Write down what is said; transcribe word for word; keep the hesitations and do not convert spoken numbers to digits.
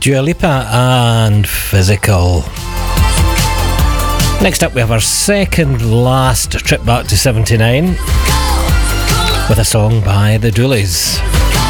Dua Lipa and Physical. Next up we have our second last trip back to seventy-nine with a song by the Doolies.